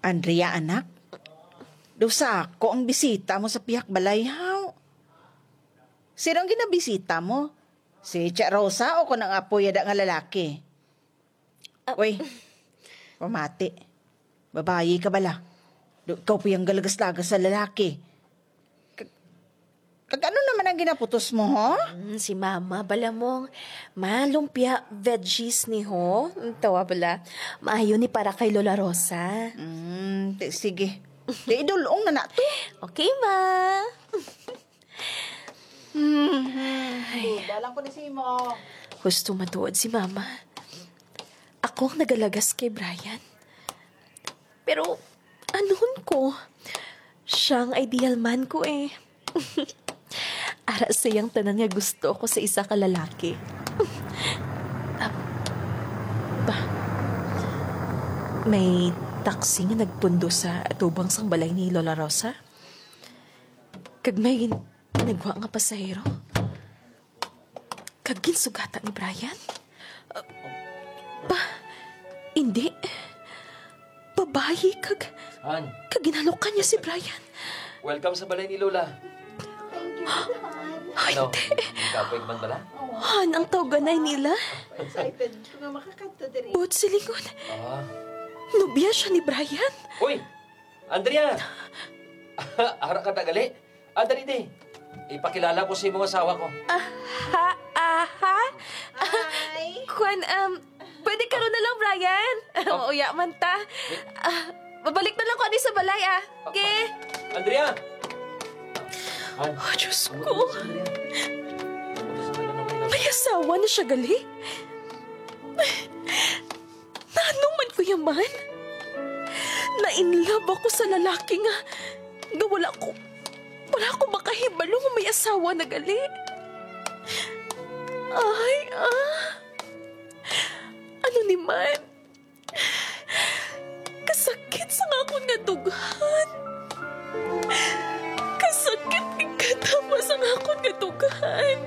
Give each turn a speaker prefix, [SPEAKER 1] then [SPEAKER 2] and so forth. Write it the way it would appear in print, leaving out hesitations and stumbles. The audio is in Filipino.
[SPEAKER 1] Andrea, anak. Dusa ako ang bisita mo sa pihak balay, haw. Sino ang ginabisita mo? Si Tia Rosa o kunang apoy yada nga lalaki? Uy, pamati. Babayi ka bala. Ikaw po yung galagas-lagas sa lalaki. Ano naman ang ginaputos mo, ho?
[SPEAKER 2] Si mama, bala mong malumpia veggies ni ho. Tawa bala. Maayo ni para kay Lola Rosa.
[SPEAKER 1] Sige. Di idulong na to.
[SPEAKER 2] Okay, ma.
[SPEAKER 1] Dalang ko ni Simo.
[SPEAKER 2] Gusto matuod si mama. Ako ang nagalagas kay Brian. Pero, anuhon ko? Siya ang ideal man ko eh. Ara siyang tanan nga gusto ko sa isa ka lalaki. May taxi nga nagpundo sa atubang sang balay ni Lola Rosa. Kag may nagwa nga pasahero. Kag ginsugata ni Brian. Hindi. Babayi kag
[SPEAKER 3] Han,
[SPEAKER 2] ginalokan niya si Brian.
[SPEAKER 3] welcome sa balay ni Lola.
[SPEAKER 2] Ay,
[SPEAKER 3] Ano?
[SPEAKER 2] hindi.
[SPEAKER 3] Kapoy man bala?
[SPEAKER 2] Han, ang tawganay nila.
[SPEAKER 1] Excited ko nga makakanta diri.
[SPEAKER 2] Buot silingon.
[SPEAKER 3] Ah.
[SPEAKER 2] Nubya siya ni Brian.
[SPEAKER 3] Uy! Andrea! Ara ka tagali? Dali di. Ipakilala ko sa imong asawa ko.
[SPEAKER 2] Aha? Kwan, pwede ka ron na lang, Brian. Uya man ta. Babalik na lang ko sa balay, Okay?
[SPEAKER 3] Andrea! Han,
[SPEAKER 2] Oh, Diyos ko.
[SPEAKER 3] Andrea.
[SPEAKER 2] May asawa na siya gali. Nanong man ko yaman. Na-inlove ako sa lalaki nga wala ko makahibalo nga may asawa na gali. Ay, ano ni man? Kasakit sa nga akong natugahan. Kasakit, ikatama sa nga akong natugahan.